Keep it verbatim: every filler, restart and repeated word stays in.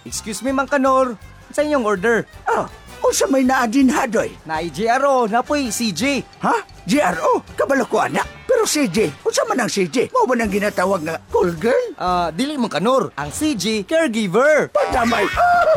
Excuse me, Mang Kanor. Sa inyong order. Oh, unsa may naadin hadoy? Na J R O, napoy C J. Ha? G R O? Kabalo ko anak. Pero C J, unsa man ang C J? Mo ba nang ginatawag nga call girl? Ah, dili Mang Kanor. Ang C J, caregiver. Padamay.